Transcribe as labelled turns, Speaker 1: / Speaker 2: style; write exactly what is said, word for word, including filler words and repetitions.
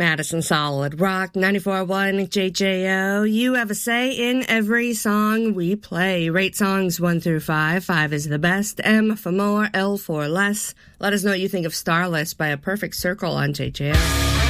Speaker 1: Madison Solid Rock, ninety-four point one J J O. You have a say in every song we play. Rate songs one through five. Five is the best. M for more, L for less. Let us know what you think of Starless by A Perfect Circle on J J O.